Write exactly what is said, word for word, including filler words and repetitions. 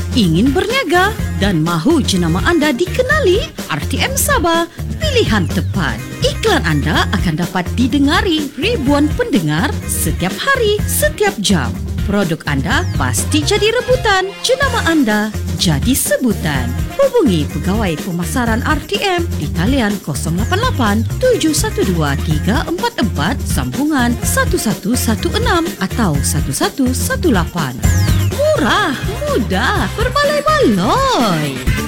Ingin berniaga dan mahu jenama anda dikenali? R T M Sabah, pilihan tepat. Iklan anda akan dapat didengari ribuan pendengar setiap hari, setiap jam. Produk anda pasti jadi rebutan, jenama anda jadi sebutan. Hubungi Pegawai Pemasaran R T M di talian kosong lapan lapan tujuh satu dua tiga empat empat sambungan satu satu satu enam atau satu satu satu lapan. Murah, mudah, berbaloi-baloi.